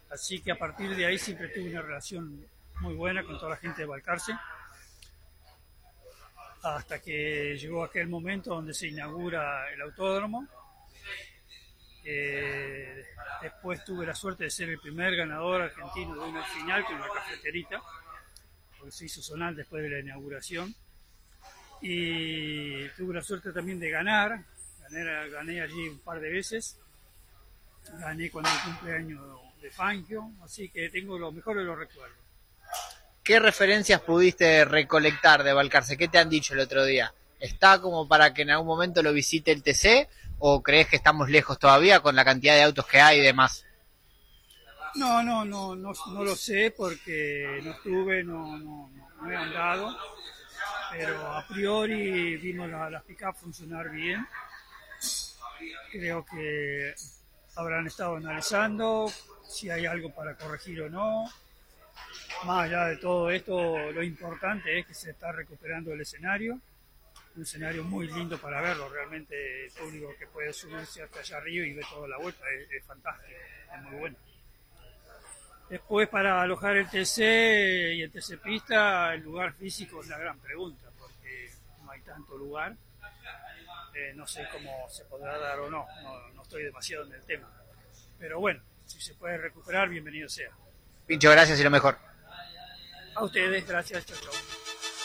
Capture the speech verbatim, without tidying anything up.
Así que a partir de ahí siempre tuve una relación muy buena con toda la gente de Balcarce, hasta que llegó aquel momento donde se inaugura el autódromo. Eh, después tuve la suerte de ser el primer ganador argentino de una final con una cafeterita, porque se hizo zonal después de la inauguración. Y tuve la suerte también de ganar, gané, gané allí un par de veces, gané cuando el cumpleaños de Fangio, así que tengo los mejores de los recuerdos. ¿Qué referencias pudiste recolectar de Balcarce? ¿Qué te han dicho el otro día? ¿Está como para que en algún momento lo visite el T C o crees que estamos lejos todavía con la cantidad de autos que hay y demás? No, no, no, no, no lo sé porque no estuve, no, no, no, no he andado, pero a priori vimos las la pick-up funcionar bien. Creo que habrán estado analizando si hay algo para corregir o no. Más allá de todo esto, lo importante es que se está recuperando el escenario, un escenario muy lindo para verlo, realmente el público que puede subirse hasta allá arriba y ver toda la vuelta es, es fantástico, es muy bueno. Después, para alojar el T C y el T C Pista, el lugar físico es la gran pregunta, porque no hay tanto lugar. Eh, no sé cómo se podrá dar o no, no, no estoy demasiado en el tema. Pero bueno, si se puede recuperar, bienvenido sea. Pincho, gracias y lo mejor. A ustedes, gracias, chao, chao.